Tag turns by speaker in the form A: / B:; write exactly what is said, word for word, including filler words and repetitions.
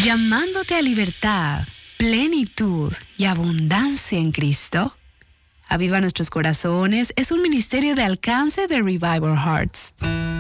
A: llamándote a libertad, plenitud y abundancia en Cristo. Aviva Nuestros Corazones es un ministerio de alcance de Revive Our Hearts.